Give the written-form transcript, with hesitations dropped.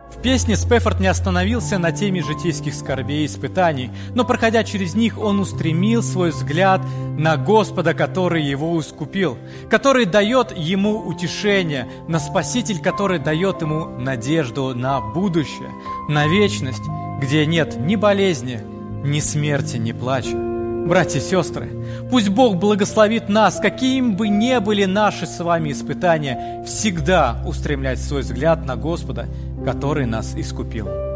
В песне Спэффорд не остановился на теме житейских скорбей и испытаний, но, проходя через них, он устремил свой взгляд на Господа, который его искупил, который дает ему утешение, на Спаситель, который дает ему надежду на будущее, на вечность, где нет ни болезни, ни смерти, ни плача. Братья и сестры, пусть Бог благословит нас, какими бы ни были наши с вами испытания, всегда устремлять свой взгляд на Господа, который нас искупил.